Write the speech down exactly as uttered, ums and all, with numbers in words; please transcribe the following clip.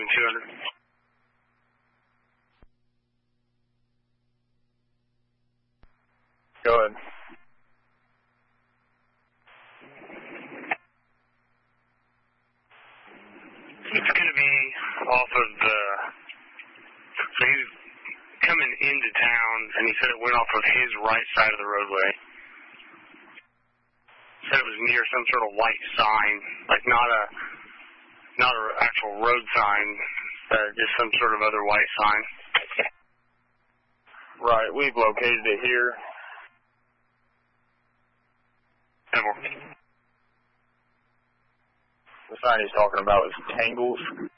two hundred. Go ahead. It's going to be off of the, so he's coming into town, and he said it went off of his right side of the roadway. Said it was near some sort of white sign, like not a, not an actual road sign, uh, just some sort of other white sign. Right, we've located it here. The sign he's talking about is Tangles.